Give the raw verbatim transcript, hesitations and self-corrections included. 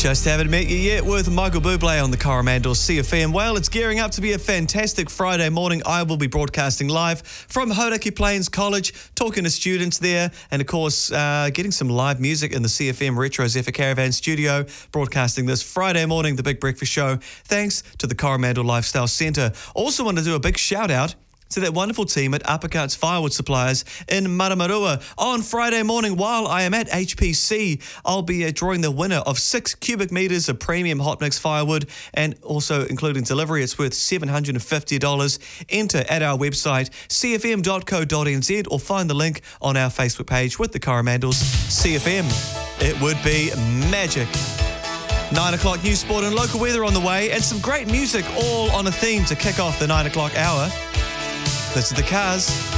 Just haven't met you yet with Michael Bublé on the Coromandel C F M. Well, it's gearing up to be a fantastic Friday morning. I will be broadcasting live from Hauraki Plains College, talking to students there, and of course, uh, getting some live music in the C F M Retro Zephyr Caravan studio, broadcasting this Friday morning, the Big Breakfast Show, thanks to the Coromandel Lifestyle Centre. Also want to do a big shout out to that wonderful team at Uppercuts Firewood Suppliers in Maramarua. On Friday morning, while I am at H P C, I'll be uh, drawing the winner of six cubic metres of premium hot mix firewood, and also including delivery. It's worth seven hundred fifty dollars. Enter at our website, c f m dot co dot n z, or find the link on our Facebook page with the Coromandels C F M. It would be magic. Nine o'clock news, sport and local weather on the way, and some great music all on a theme to kick off the nine o'clock hour. This is The Cars.